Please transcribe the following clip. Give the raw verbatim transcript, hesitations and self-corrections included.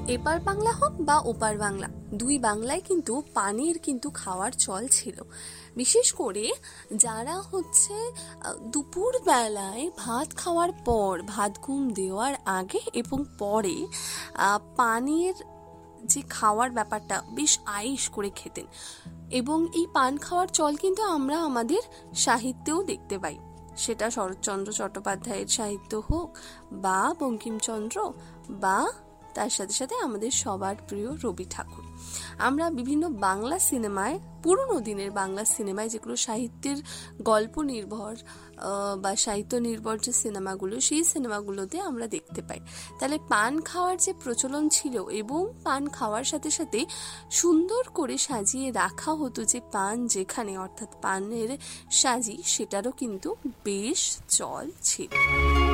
এপার বাংলা হোক বা ওপার বাংলা, দুই বাংলায় কিন্তু পানের কিন্তু খাওয়ার চল ছিল। বিশেষ করে যারা হচ্ছে দুপুর বেলায় ভাত খাওয়ার পর, ভাত ঘুম দেওয়ার আগে এবং পরে পানের যে খাওয়ার ব্যাপারটা বেশ আয়েশ করে খেতেন। এবং এই পান খাওয়ার চল কিন্তু আমরা আমাদের সাহিত্যেও দেখতে পাই, সেটা শরৎচন্দ্র চট্টোপাধ্যায়ের সাহিত্য হোক বা বঙ্কিমচন্দ্র বা তার সাথে সাথে আমাদের সবার প্রিয় রবি ঠাকুর। আমরা বিভিন্ন বাংলা সিনেমায়, পুরনো দিনের বাংলা সিনেমায় যেগুলো সাহিত্যের গল্প নির্ভর বা সাহিত্য নির্ভর যে সিনেমাগুলো, সেই সিনেমাগুলোতে আমরা দেখতে পাই। তাহলে পান খাওয়ার যে প্রচলন ছিল এবং পান খাওয়ার সাথে সাথে সুন্দর করে সাজিয়ে রাখা হতো যে পান যেখানে, অর্থাৎ পানের সাজি, সেটারও কিন্তু বেশ চল ছিল।